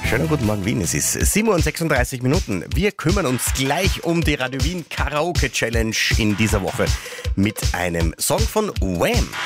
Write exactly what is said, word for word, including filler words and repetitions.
Schönen guten Morgen Wien, es ist sieben Uhr sechsunddreißig Minuten. Wir kümmern uns gleich um die Radio Wien Karaoke Challenge in dieser Woche mit einem Song von Wham!